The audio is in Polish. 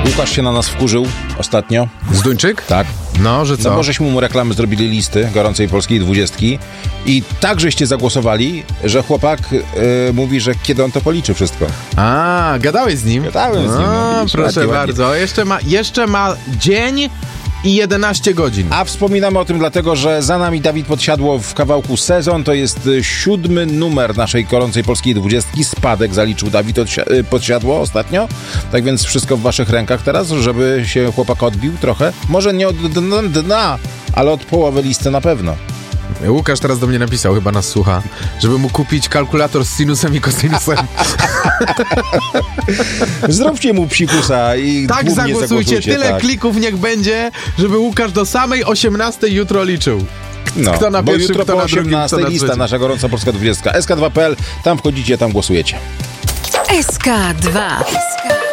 Łukasz się na nas wkurzył ostatnio. Zduńczyk? Tak. No, że co? No bo żeśmy mu reklamy zrobili listy gorącej polskiej 20 i tak żeście zagłosowali, że chłopak mówi, że kiedy on to policzy wszystko. A, gadałeś z nim? Gadałem z nim. No, proszę bardzo. Jeszcze ma dzień i 11 godzin. A wspominamy o tym dlatego, że za nami Dawid Podsiadło w kawałku Sezon. To jest 7. numer naszej gorącej polskiej 20. Spadek zaliczył Dawid Podsiadło ostatnio. Tak więc wszystko w waszych rękach teraz, żeby się chłopak odbił trochę. Może nie od dna, ale od połowy listy na pewno. Łukasz teraz do mnie napisał, chyba nas słucha, żeby mu kupić kalkulator z sinusem i kosinusem. Zróbcie mu psikusa i tak zagłosujcie. Tyle tak. klików niech będzie, żeby Łukasz do samej 18 jutro liczył. No, kto na bo pierwszym, jutro kto po na drugim, 18 kto na lista, trzecim. nasza gorąca polska 20. SK2.pl, tam wchodzicie, tam głosujecie. SK2.